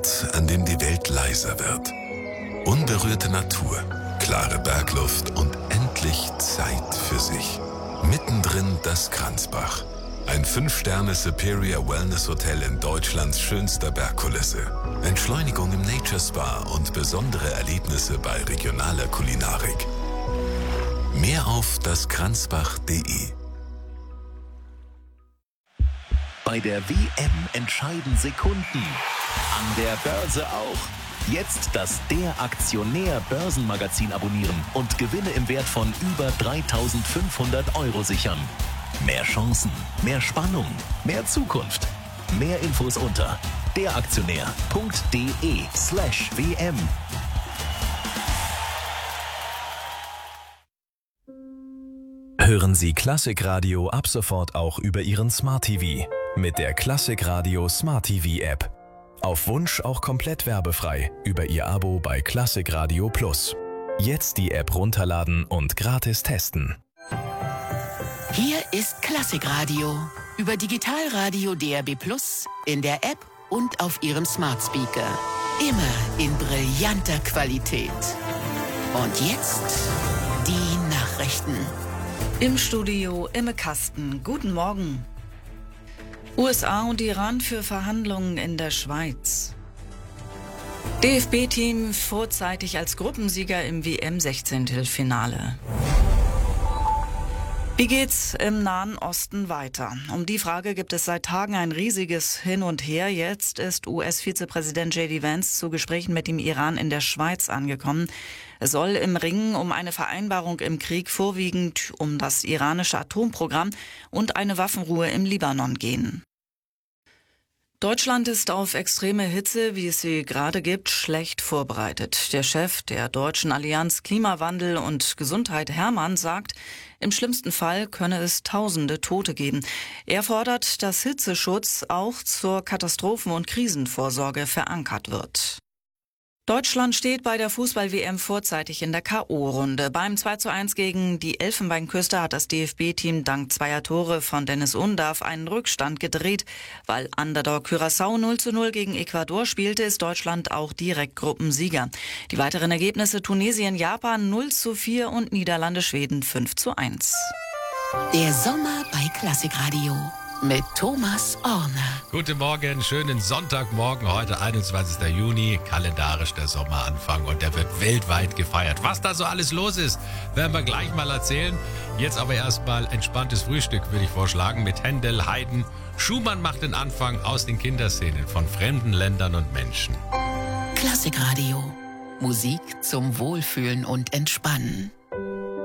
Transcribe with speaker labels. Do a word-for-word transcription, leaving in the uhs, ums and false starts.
Speaker 1: Ort, an dem die Welt leiser wird. Unberührte Natur, klare Bergluft und endlich Zeit für sich. Mittendrin das Kranzbach. Ein fünf Sterne Superior Wellness Hotel in Deutschlands schönster Bergkulisse. Entschleunigung im Nature Spa und besondere Erlebnisse bei regionaler Kulinarik. Mehr auf daskranzbach punkt de.
Speaker 2: Bei der W M entscheiden Sekunden. An der Börse auch. Jetzt das Der Aktionär Börsenmagazin abonnieren und Gewinne im Wert von über dreitausendfünfhundert Euro sichern. Mehr Chancen, mehr Spannung, mehr Zukunft. Mehr Infos unter deraktionär.de slash WM.
Speaker 3: Hören Sie Klassikradio ab sofort auch über Ihren Smart T V mit der Klassikradio Smart T V App. Auf Wunsch auch komplett werbefrei über Ihr Abo bei Klassikradio Plus. Jetzt die App runterladen und gratis testen.
Speaker 4: Hier ist Klassikradio über Digitalradio D R B Plus, in der App und auf Ihrem Smart Speaker. Immer in brillanter Qualität. Und jetzt die Nachrichten.
Speaker 5: Im Studio Imme Kasten. Guten Morgen. U S A und Iran für Verhandlungen in der Schweiz. D F B-Team vorzeitig als Gruppensieger im W M-Sechzehntelfinale. Wie geht's im Nahen Osten weiter? Um die Frage gibt es seit Tagen ein riesiges Hin und Her. Jetzt ist U S-Vizepräsident J D Vance zu Gesprächen mit dem Iran in der Schweiz angekommen. Es soll im Ringen um eine Vereinbarung im Krieg vorwiegend um das iranische Atomprogramm und eine Waffenruhe im Libanon gehen. Deutschland ist auf extreme Hitze, wie es sie gerade gibt, schlecht vorbereitet. Der Chef der Deutschen Allianz Klimawandel und Gesundheit, Hermann, sagt, im schlimmsten Fall könne es tausende Tote geben. Er fordert, dass Hitzeschutz auch zur Katastrophen- und Krisenvorsorge verankert wird. Deutschland steht bei der Fußball-W M vorzeitig in der K O-Runde. Beim zwei zu eins gegen die Elfenbeinküste hat das D F B-Team dank zweier Tore von Dennis Undav einen Rückstand gedreht. Weil Underdog Curaçao null zu null gegen Ecuador spielte, ist Deutschland auch direkt Gruppensieger. Die weiteren Ergebnisse: Tunesien, Japan null zu vier und Niederlande, Schweden fünf zu eins.
Speaker 4: Der Sommer bei Klassikradio mit Thomas Orner.
Speaker 6: Guten Morgen, schönen Sonntagmorgen, heute einundzwanzigster Juni, kalendarisch der Sommeranfang und der wird weltweit gefeiert. Was da so alles los ist, werden wir gleich mal erzählen. Jetzt aber erstmal entspanntes Frühstück, würde ich vorschlagen, mit Händel, Haydn. Schumann macht den Anfang aus den Kinderszenen von fremden Ländern und Menschen.
Speaker 4: Klassikradio. Musik zum Wohlfühlen und Entspannen.